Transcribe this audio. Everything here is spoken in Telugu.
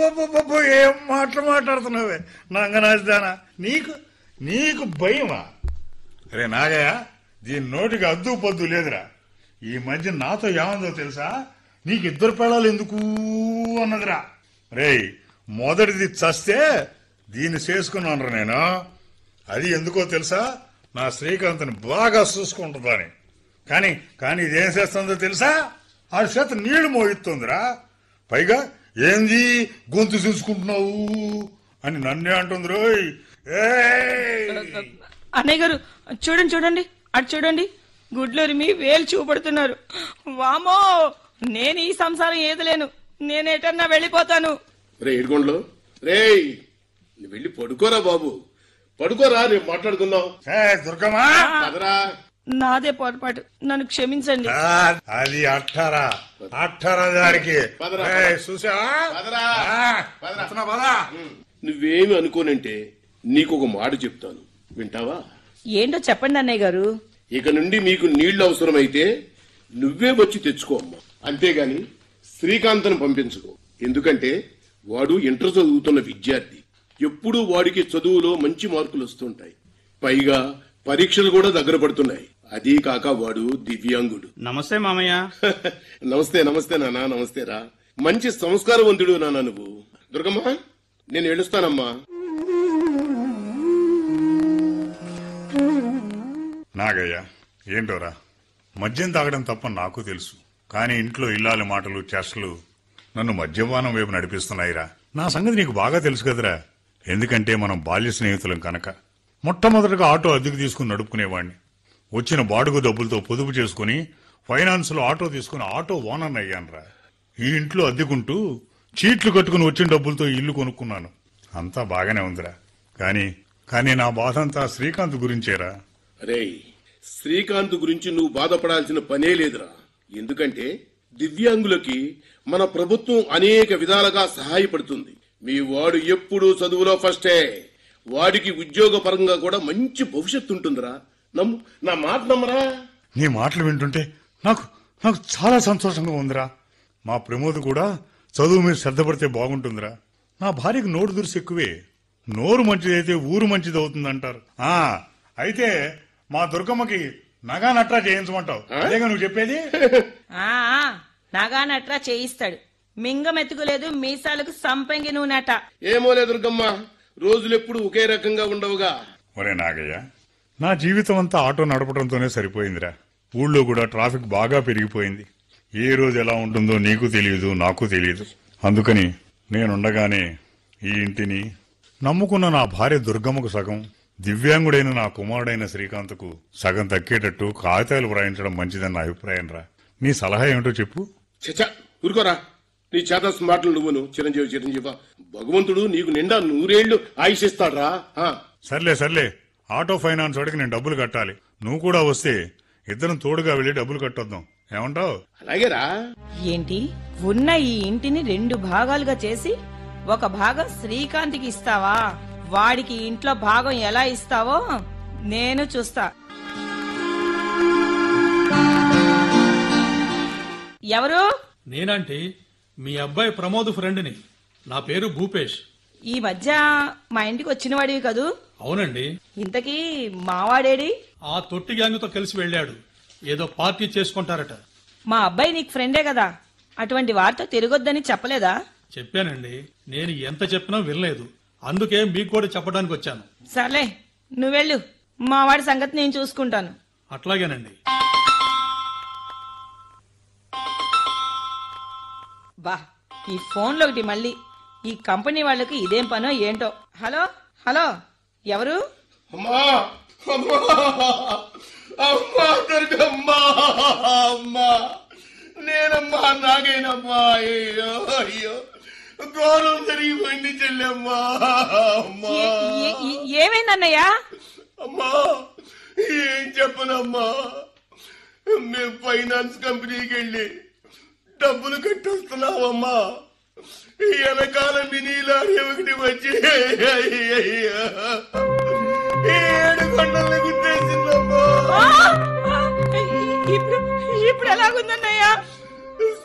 ఏం మాట్లాడుతున్నావే నంగనాచిదానా? నీకు నీకు భయమా? రే నాగయ్య, దీని నోటికి అద్దు పొద్దు లేదురా. ఈ మధ్య నాతో ఏమందో తెలుసా? నీకు ఇద్దరు పిల్లలు ఎందుకు అన్నదిరా. రేయ్, మొదటిది చస్తే దీన్ని చేసుకున్నాను నేను. అది ఎందుకో తెలుసా? నా శ్రీకాంత్ని బాగా చూసుకుంటుందని. కానీ కానీ ఇదేం చేస్తుందో తెలుసా? ఆ చేత నీళ్లు మోయిస్తుందిరా. పైగా ఏంది గొంతు చూసుకుంటున్నావు అని నన్నే అంటుంది. రోయ్ అన్నయ్య గారు, చూడండి చూడండి, అటు చూడండి, గుడ్లరిమి వేలు చూపడుతున్నారు. వామో, నేను ఈ సంసారం ఏదలేను, నేనేటన్నా వెళ్ళిపోతాను. రే ఏడుకోండ్లు, రేయ్ నువ్వు వెళ్ళి పడుకోరా బాబు, పడుకోరా, రేపు మాట్లాడుకుందాం. దుర్గమ్మా, నాదే పొరపాటు, నన్ను క్షమించండి. అది అట్టారా అట్టారా దానికి చూసావా? నువ్వేమి అనుకోనంటే నీకు ఒక మాట చెప్తాను, వింటావా? ఏంటో చెప్పండి అన్నయ్య గారు. ఇక నుండి మీకు నీళ్లు అవసరమైతే నువ్వే వచ్చి తెచ్చుకో అమ్మా, అంతేగాని శ్రీకాంత్ను పంపించుకో. ఎందుకంటే వాడు ఇంటర్ చదువుతున్న విద్యార్థి. ఎప్పుడూ వాడికి చదువులో మంచి మార్కులు వస్తుంటాయి. పైగా పరీక్షలు కూడా దగ్గర పడుతున్నాయి. అదీ కాక వాడు దివ్యాంగుడు. నమస్తే మామయ్య. నమస్తే నమస్తే నాన్న, నమస్తే రా. మంచి సంస్కారవంతుడు నాన్న నువ్వు. దుర్గమ్మ, నేను ఏడుస్తానమ్మా. నాగయ్య, ఏంటోరా, మద్యం తాగడం తప్ప నాకు తెలుసు. కానీ ఇంట్లో ఇల్లాలి మాటలు చేష్టలు నన్ను మద్యపానం వైపు నడిపిస్తున్నాయిరా. నా సంగతి నీకు బాగా తెలుసు కదరా. ఎందుకంటే మనం బాల్య స్నేహితులం కనుక. మొట్టమొదటిగా ఆటో అద్దెకు తీసుకుని నడుపుకునేవాడిని. వచ్చిన బాడుగు డబ్బులతో పొదుపు చేసుకుని ఫైనాన్స్ లో ఆటో తీసుకుని ఆటో ఓనర్ అయ్యానురా. ఈ ఇంట్లో అద్దెకుంటూ చీట్లు కట్టుకుని వచ్చిన డబ్బులతో ఇల్లు కొనుక్కున్నాను. అంతా బాగానే ఉందిరా. కానీ నా బాధ అంతా శ్రీకాంత్ గురించేరా. అరే, శ్రీకాంత్ గురించి నువ్వు బాధపడాల్సిన పనే లేదురా. ఎందుకంటే దివ్యాంగులకి మన ప్రభుత్వం అనేక విధాలుగా సహాయపడుతుంది. మీ వాడు ఎప్పుడూ చదువులో ఫస్టే. వాడికి ఉద్యోగ పరంగా కూడా మంచి భవిష్యత్తు ఉంటుందిరా. నమ్ము, నా మాట నమ్మరా. నీ మాటలు వింటుంటే నాకు చాలా సంతోషంగా ఉందిరా. మా ప్రమోద్ కూడా చదువు మీద శ్రద్ధ పడితే బాగుంటుందిరా. నా భార్యకు నోరు దురుసు ఎక్కువే. నోరు మంచిదైతే ఊరు మంచిది అవుతుందంటారు. అయితే మా దుర్గమ్మకి నగా నట్రా చేయించమంటావు, అదేగా నువ్వు చెప్పేది? నగా నట్రా చేయిస్తాడు. మింగం ఎత్తుకోలేదు, మీసాలకు సంపంగి నూనెట. ఏమోలే దుర్గమ్మ, రోజులెప్పుడు ఒకే రకంగా ఉండవుగా. ఒరే నాగయ్య, నా జీవితం అంతా ఆటో నడపడంతోనే సరిపోయిందిరా. ఊళ్ళో కూడా ట్రాఫిక్ బాగా పెరిగిపోయింది. ఏ రోజు ఎలా ఉంటుందో నీకు తెలియదు, నాకు తెలియదు. అందుకని నేనుండగానే ఈ ఇంటిని నమ్ముకున్న నా భార్య దుర్గమ్మకు సగం, దివ్యాంగుడైన నా కుమారుడైన శ్రీకాంత్కు సగం దక్కేటట్టు కాగితాలు వ్రాయించడం మంచిదన్న అభిప్రాయం రా. నీ సలహా ఏమిటో చెప్పు. చచ్చా, ఊరుకోరా. నీ చేత మాటలు నువ్వును. చిరంజీవ, భగవంతుడు నీకు నిండా 100 ఏళ్లు ఆయుషిస్తాడ్రా. సర్లే, ఆటో ఫైనాన్స్ వాడికి నేను డబ్బులు కట్టాలి. నువ్వు కూడా వస్తే ఇద్దరం తోడుగా వెళ్లి డబ్బులు కట్టొద్దాం. ఏమంటావు? అలాగేరా. ఏంటి, ఉన్న ఈ ఇంటిని 2 భాగాలుగా చేసి ఒక భాగం శ్రీకాంత్కి ఇస్తావా? వాడికి ఇంట్లో భాగం ఎలా ఇస్తావో నేను చూస్తా. ఎవరు? నేనంటే మీ అబ్బాయి ప్రమోద్ ఫ్రెండ్ని. నా పేరు భూపేష్. ఈ మధ్య మా ఇంటికి వచ్చిన వాడివి కదూ? అవునండి. ఇంతకీ మావాడేడి? ఆ తొట్టి గ్యాంగుతో కలిసి వెళ్ళాడు. ఏదో పార్టీ చేసుకుంటారట. మా అబ్బాయి నీకు ఫ్రెండే కదా, అటువంటి వారితో తిరగొద్దని చెప్పలేదా? చెప్పానండి. నేను ఎంత చెప్పినా వినలేదు. అందుకే మీకు కూడా చెప్పడానికి వచ్చాను. సర్లే, నువ్వెళ్ళు. మా వాడి సంగతి నేను చూసుకుంటాను. అట్లాగేనండి. బా, ఈ ఫోన్లో ఒకటి మళ్ళీ. ఈ కంపెనీ వాళ్ళకి ఇదేం పనో ఏంటో. హలో, ఎవరు? అమ్మా, దుర్గమ్మా, అమ్మా, నేనమ్మా, నాగేనమ్మా. అయ్యో, గౌరవం జరిగిపోయింది చెల్లెమ్మా. ఏమైందన్నయ్యా? అమ్మా, ఏం చెప్పనమ్మా. మేము ఫైనాన్స్ కంపెనీకి వెళ్ళి డబ్బులు కట్టొస్తున్నావమ్మా. వెనకాల మినీ లారీ ఒకటి వచ్చి 7 గంటలు గుర్తేసిందమ్మా. ఇప్పుడు ఎలాగుందన్నయ్యా?